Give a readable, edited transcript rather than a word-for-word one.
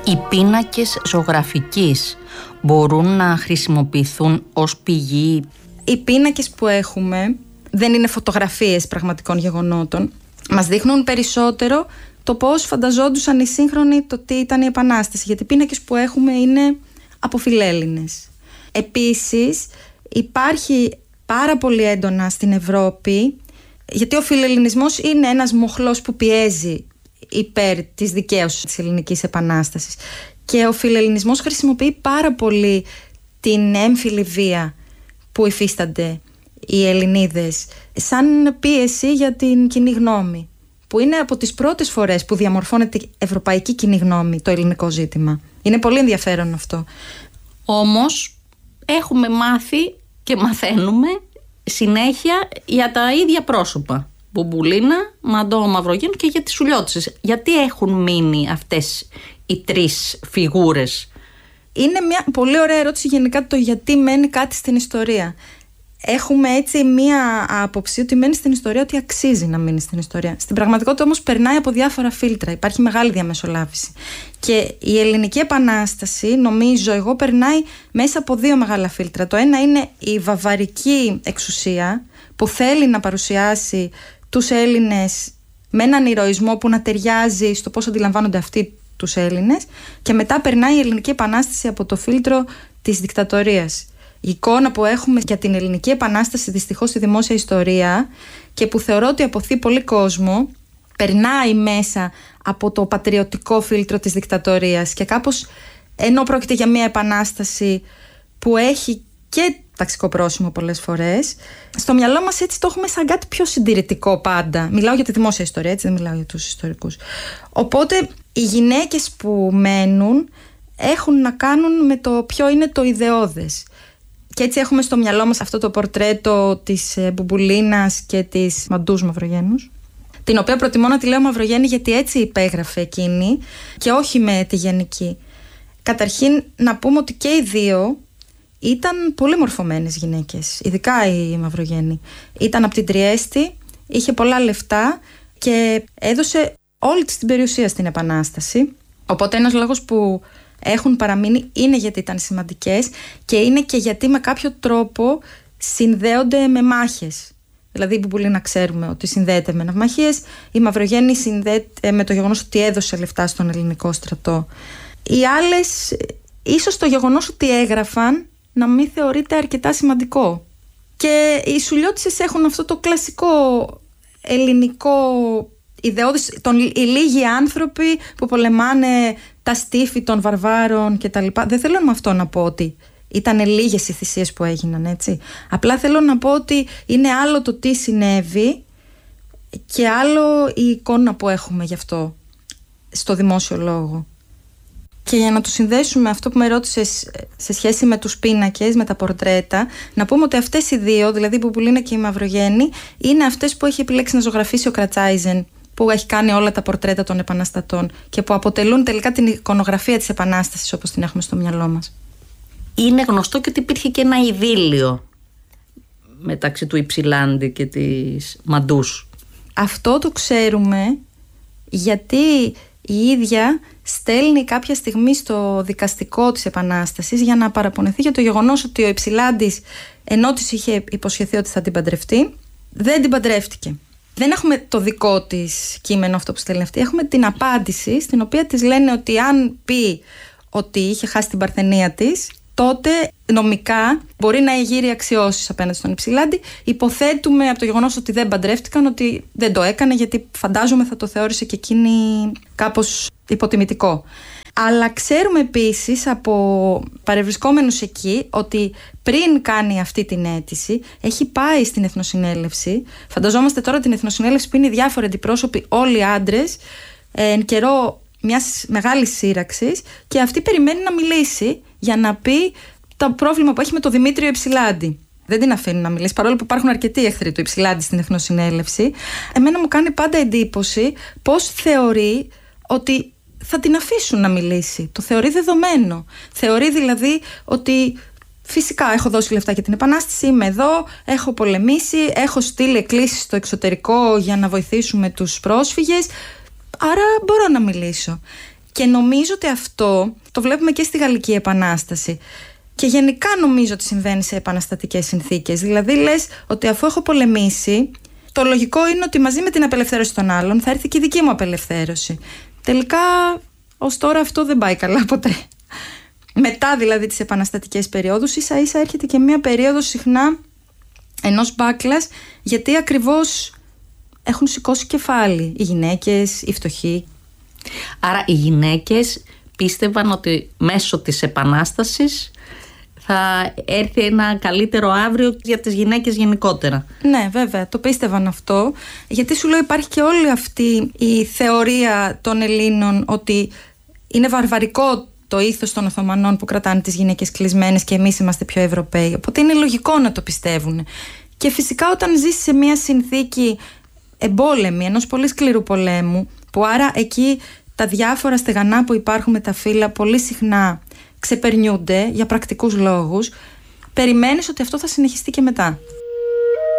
Οι πίνακες ζωγραφικής μπορούν να χρησιμοποιηθούν ως πηγή? Οι πίνακες που έχουμε δεν είναι φωτογραφίες πραγματικών γεγονότων. Μας δείχνουν περισσότερο το πώς φανταζόντουσαν οι σύγχρονοι το τι ήταν η Επανάσταση. Γιατί οι πίνακες που έχουμε είναι από φιλέλληνες. Επίσης υπάρχει πάρα πολύ έντονα στην Ευρώπη, γιατί ο φιλελληνισμός είναι ένας μοχλός που πιέζει υπέρ της δικαίωσης της ελληνικής επανάστασης. Και ο φιλελληνισμός χρησιμοποιεί πάρα πολύ την έμφυλη βία που υφίστανται οι Ελληνίδες σαν πίεση για την κοινή γνώμη, που είναι από τις πρώτες φορές που διαμορφώνεται η ευρωπαϊκή κοινή γνώμη το ελληνικό ζήτημα. Είναι πολύ ενδιαφέρον αυτό. Όμως έχουμε μάθει και μαθαίνουμε συνέχεια για τα ίδια πρόσωπα. Μπουμπουλίνα, Μαντό Μαυρογέννου και για τις Σουλιώτισσες. Γιατί έχουν μείνει αυτές οι τρεις φιγούρες? Είναι μια πολύ ωραία ερώτηση γενικά το γιατί μένει κάτι στην ιστορία. Έχουμε έτσι μια άποψη ότι μένει στην ιστορία, ότι αξίζει να μείνει στην ιστορία. Στην πραγματικότητα όμως περνάει από διάφορα φίλτρα. Υπάρχει μεγάλη διαμεσολάβηση. Και η Ελληνική Επανάσταση, νομίζω εγώ, περνάει μέσα από δύο μεγάλα φίλτρα. Το ένα είναι η βαβαρική εξουσία που θέλει να παρουσιάσει τους Έλληνες με έναν ηρωισμό που να ταιριάζει στο πώς αντιλαμβάνονται αυτοί τους Έλληνες, και μετά περνάει η Ελληνική Επανάσταση από το φίλτρο της δικτατορίας. Η εικόνα που έχουμε για την Ελληνική Επανάσταση δυστυχώς στη δημόσια ιστορία και που θεωρώ ότι αποθεί πολύ κόσμο, περνάει μέσα από το πατριωτικό φίλτρο της δικτατορίας, και κάπως, ενώ πρόκειται για μια επανάσταση που έχει και ταξικό πρόσημο πολλές φορές, στο μυαλό μας έτσι το έχουμε σαν κάτι πιο συντηρητικό πάντα. Μιλάω για τη δημόσια ιστορία, έτσι δεν μιλάω για τους ιστορικούς. Οπότε οι γυναίκες που μένουν έχουν να κάνουν με το ποιο είναι το ιδεώδες. Και έτσι έχουμε στο μυαλό μας αυτό το πορτρέτο της Μπουμπουλίνας και της Μαντούς Μαυρογέννους, την οποία προτιμώ να τη λέω Μαυρογέννη γιατί έτσι υπέγραφε εκείνη και όχι με τη γενική. Καταρχήν να πούμε ότι και οι δύο ήταν πολύ μορφωμένες γυναίκες, ειδικά η Μαυρογέννη. Ήταν από την Τριέστη, είχε πολλά λεφτά και έδωσε όλη της την περιουσία στην Επανάσταση. Οπότε ένας λόγος που έχουν παραμείνει είναι γιατί ήταν σημαντικές και είναι και γιατί με κάποιο τρόπο συνδέονται με μάχες. Δηλαδή η Μπουμπουλίνα ξέρουμε ότι συνδέεται με ναυμαχίες, η Μαυρογέννη συνδέεται με το γεγονός ότι έδωσε λεφτά στον ελληνικό στρατό. Οι άλλες, ίσως το γεγονός ότι έγραφαν να μην θεωρείται αρκετά σημαντικό. Και οι Σουλιώτισσες έχουν αυτό το κλασικό ελληνικό ιδεώδης, οι λίγοι άνθρωποι που πολεμάνε τα στήφη των βαρβάρων κτλ. Δεν θέλω με αυτό να πω ότι ήταν λίγες οι θυσίες που έγιναν, έτσι. Απλά θέλω να πω ότι είναι άλλο το τι συνέβη και άλλο η εικόνα που έχουμε γι' αυτό στο δημόσιο λόγο. Και για να το συνδέσουμε αυτό που με ρώτησες σε σχέση με τους πίνακες, με τα πορτρέτα, να πούμε ότι αυτές οι δύο, δηλαδή η Μπουμπουλίνα και η Μαυρογέννη, είναι αυτές που έχει επιλέξει να ζωγραφίσει ο Κρατσάιζεν, που έχει κάνει όλα τα πορτρέτα των επαναστατών και που αποτελούν τελικά την εικονογραφία της Επανάστασης όπως την έχουμε στο μυαλό μας. Είναι γνωστό και ότι υπήρχε και ένα ειδήλιο μεταξύ του Υψηλάντη και της Μαντούς. Αυτό το ξέρουμε γιατί η ίδια στέλνει κάποια στιγμή στο δικαστικό της Επανάστασης για να παραπονεθεί για το γεγονός ότι ο Υψηλάντης, ενώ της είχε υποσχεθεί ότι θα την παντρευτεί, δεν την παντρεύτηκε. Δεν έχουμε το δικό της κείμενο αυτό που στέλνει αυτή. Έχουμε την απάντηση στην οποία της λένε ότι αν πει ότι είχε χάσει την παρθενία της, τότε νομικά μπορεί να εγείρει αξιώσεις απέναντι στον Υψηλάντη. Υποθέτουμε από το γεγονός ότι δεν παντρεύτηκαν ότι δεν το έκανε, γιατί φαντάζομαι θα το θεώρησε και εκείνη κάπως υποτιμητικό. Αλλά ξέρουμε επίσης από παρευρισκόμενους εκεί ότι πριν κάνει αυτή την αίτηση έχει πάει στην Εθνοσυνέλευση. Φανταζόμαστε τώρα την Εθνοσυνέλευση που είναι διάφοροι αντιπρόσωποι, όλοι άντρες, εν καιρό μιας μεγάλης σύραξης, και αυτή περιμένει να μιλήσει για να πει το πρόβλημα που έχει με τον Δημήτριο Υψηλάντη. Δεν την αφήνει να μιλήσει, παρόλο που υπάρχουν αρκετοί εχθροί του Υψηλάντη στην Εθνοσυνέλευση. Εμένα μου κάνει πάντα εντύπωση πώς θεωρεί ότι θα την αφήσουν να μιλήσει. Το θεωρεί δεδομένο. Θεωρεί δηλαδή ότι φυσικά έχω δώσει λεφτά για την Επανάσταση, είμαι εδώ, έχω πολεμήσει, έχω στείλει εκκλήσεις στο εξωτερικό για να βοηθήσουμε τους πρόσφυγες, άρα μπορώ να μιλήσω. Και νομίζω ότι αυτό το βλέπουμε και στη Γαλλική Επανάσταση. Και γενικά νομίζω ότι συμβαίνει σε επαναστατικές συνθήκες. Δηλαδή λες ότι αφού έχω πολεμήσει, το λογικό είναι ότι μαζί με την απελευθέρωση των άλλων θα έρθει και η δική μου απελευθέρωση. Τελικά, ως τώρα αυτό δεν πάει καλά ποτέ. Μετά δηλαδή τις επαναστατικές περιόδους, ίσα ίσα έρχεται και μια περίοδος συχνά ενός backlash, γιατί ακριβώς έχουν σηκώσει κεφάλι οι γυναίκες, οι φτωχοί. Άρα οι γυναίκες πίστευαν ότι μέσω της επανάστασης θα έρθει ένα καλύτερο αύριο για τις γυναίκες γενικότερα. Ναι, βέβαια, το πίστευαν αυτό. Γιατί σου λέω, υπάρχει και όλη αυτή η θεωρία των Ελλήνων ότι είναι βαρβαρικό το ήθος των Οθωμανών που κρατάνε τις γυναίκες κλεισμένες και εμείς είμαστε πιο Ευρωπαίοι. Οπότε είναι λογικό να το πιστεύουν. Και φυσικά όταν ζεις σε μια συνθήκη εμπόλεμη, ενός πολύ σκληρού πολέμου, που άρα εκεί τα διάφορα στεγανά που υπάρχουν με τα φύλλα πολύ συχνά ξεπερνιούνται για πρακτικούς λόγους, περιμένεις ότι αυτό θα συνεχιστεί και μετά.